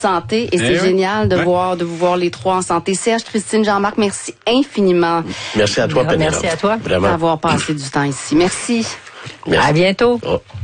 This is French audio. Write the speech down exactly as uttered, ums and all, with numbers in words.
santé et Eh c'est oui. génial de Ouais. voir de vous voir les trois en santé. Serge, Christine, Jean-Marc, merci infiniment Merci à toi, Pénélope. Merci à toi Vraiment. d'avoir passé du temps ici. Merci. Merci. À bientôt. Oh.